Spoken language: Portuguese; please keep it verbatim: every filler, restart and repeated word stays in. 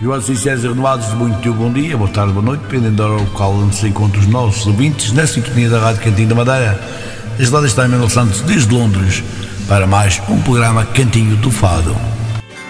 E assim, César Renovados, muito bom dia, boa tarde, boa noite, dependendo do local onde se encontram os nossos ouvintes, na sintonia da Rádio Cantinho da Madeira. Este lado está Manuel Santos, desde Londres, para mais um programa Cantinho do Fado.